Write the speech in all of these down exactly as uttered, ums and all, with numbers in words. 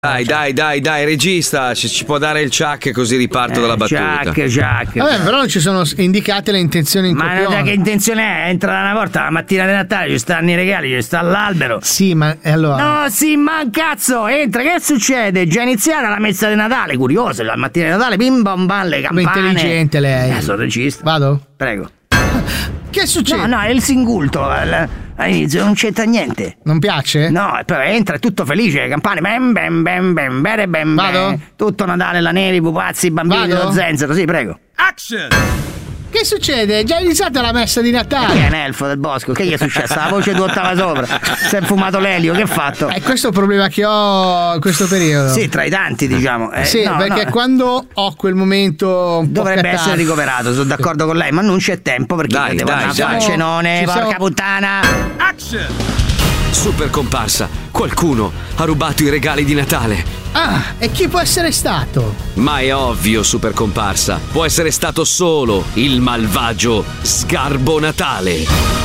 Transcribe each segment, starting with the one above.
Dai, dai, dai, dai, regista, ci, ci può dare il ciak così riparto Eh, dalla battuta. ciak, ciak. Vabbè, però non ci sono indicate le intenzioni in Ma copione. da che intenzione è? Entra una volta la mattina di Natale, ci stanno i regali, ci sta l'albero. Sì, ma e allora? No, sì, ma un cazzo, entra, che succede? Già iniziata la messa di Natale, curioso, la mattina di Natale, bim bam bam, le Come campane. intelligente lei. Eh, sono regista. Vado? Prego. Che succede? No, no, è il singulto, al- all'inizio non c'entra niente. Non piace? No, e poi entra, è tutto felice, le campane, bem bem bem bem, bere bem Vado? bem. Tutto Natale, la neve, i pupazzi, i bambini Vado? dello zenzero, sì, prego. Action! Che succede? È già iniziata la messa di Chi è Natale. un elfo del bosco? Che gli è successo? La voce tu ottava sopra. Si è fumato l'elio, che ha fatto? È questo il problema che ho in questo periodo. Sì, tra i tanti, diciamo. Eh, Sì, no, perché no. quando ho quel momento un po' Dovrebbe catartico- essere ricoverato, sono d'accordo con lei, ma non c'è tempo perché Dai, devo dai, andare a fare dai. il cenone, Ci porca siamo- puttana. Action! Super comparsa, qualcuno ha rubato i regali di Natale. Ah, e chi può essere stato? Ma è ovvio, super comparsa, può essere stato solo il malvagio Sgarbo Natale.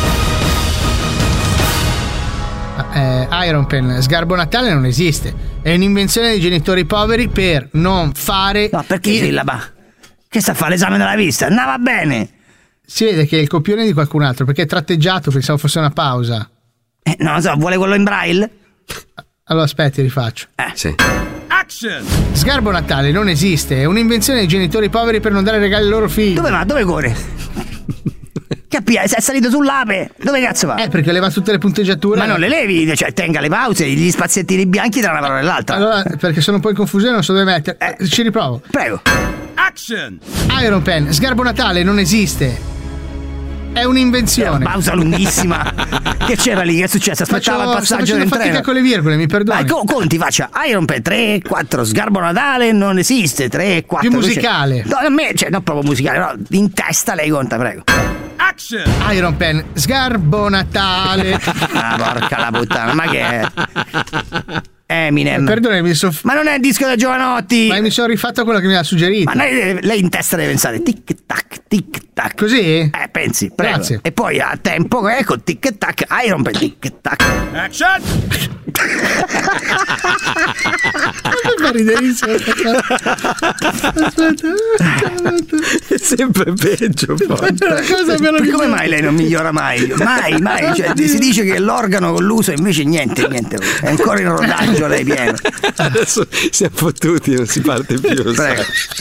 Eh, Iron Pen, Sgarbo Natale non esiste. È un'invenzione dei genitori poveri per non fare. No, perché il- sillaba? Che sta a fare l'esame della vista? Andava bene. Si vede che è il copione di qualcun altro perché è tratteggiato, pensavo fosse una pausa. Eh, non lo so, vuole quello in braille? Allora aspetti, rifaccio. Eh. Sì. Action! Sgarbo Natale non esiste, è un'invenzione dei genitori poveri per non dare regali ai loro figli. Dove va? Dove corre? Che appia? È salito sull'ape? Dove cazzo va? Eh, perché leva tutte le punteggiature. Ma non le levi, cioè tenga le pause, gli spaziettini bianchi tra una parola e l'altra. Allora, perché sono un po' in confusione, non so dove mettere. Eh, ci riprovo. Prego. Action! Iron Pen, Sgarbo Natale non esiste. È È una un'invenzione. pausa lunghissima. Che c'era lì? Che è successo? Aspettava Faccio- il sto passaggio facendo del fatica treno. con le virgole, mi perdoni. Vai, co- conti, faccia Iron Pen tre, quattro, Sgarbo Natale non esiste, tre, quattro. Più musicale. No, a me, cioè, non proprio musicale, no, in testa lei conta, prego. Action! Iron Pen, Sgarbo Natale. Ah, porca la puttana, ma che è? Eminem. Perdoni, mi sono. Ma non è il disco da Giovanotti. Ma mi sono rifatto quello che mi ha suggerito. Ma lei, lei in testa deve pensare tic tac, tic tac. Così? Eh, pensi, prego. Grazie. E poi a tempo, ecco, tic tac, Iron Pen, tic tac. Action! Mi fa riderissimo. Aspetta. È sempre peggio. poi. Una cosa me lo Ma come mai lei non migliora mai? Mai, mai. Cioè, si dice che è l'organo con l'uso, invece niente, niente. È ancora in rodaggio lei pieno. Adesso siamo fottuti, non si parte più. Prego.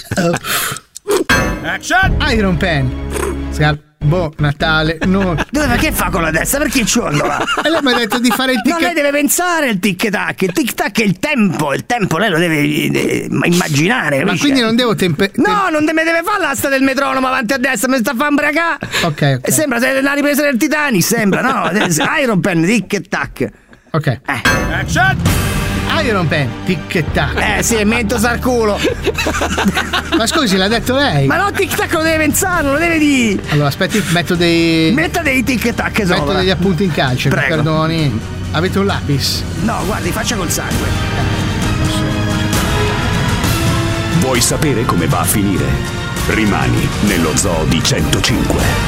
Action! Iron Pen, Sgarbo Natale. No. Dove, ma che fa con la testa? Perché ciondola? E lei mi ha detto di fare il No, lei ticket. deve pensare il tic tac. Il tic tac è il tempo. Il tempo lei lo deve eh, immaginare. Ma capisce? quindi non devo tempe. No, non me deve fare l'asta del metronomo avanti a destra, mi sta a fare imbracà. Ok, ok. Sembra se la ripresa del Titanic, sembra, no? Iron Pen, tic e tac. Ok. Eh, Action! Iron Pen, tic tac. eh sì, metto sal culo. Ma scusi, l'ha detto lei? Ma no, tic tac lo deve pensare, lo deve dire. Allora, aspetti, metto dei. Metta dei tic e tac Metto sopra. degli appunti in calce, mi Prego. perdoni. Avete un lapis? No, guardi, faccia col sangue. Vuoi sapere come va a finire? Rimani nello Zoo di centocinque.